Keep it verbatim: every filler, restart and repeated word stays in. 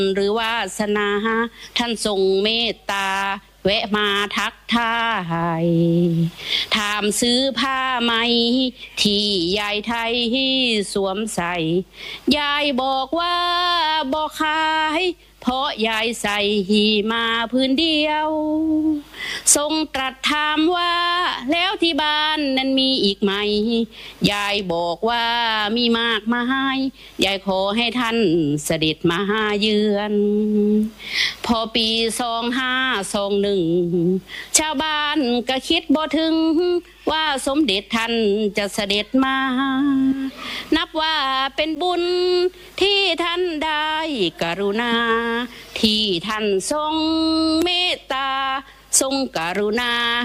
หรือวาสนาท่านทรงเมตตาแวะมาทักทายถามซื้อผ้าไหมที่ยายไทยสวมใส่ยายบอกว่าบอกขายเพราะยายใส่หีมาพื้นเดียวทรงตรัสถามว่าแล้วที่บ้านนั้นมีอีกไหมยายบอกว่ามีมากมายยายขอให้ท่านเสด็จมาเยือนพอปีสองห้าสองหนึ่งชาวบ้านก็คิดบ่ถึงว่าสมเด็จท่านจะเสด็จมานับว่าเป็นบุญที่ท่านได้กรุณาที่ท่านทรงเมตตาทรงกรุณา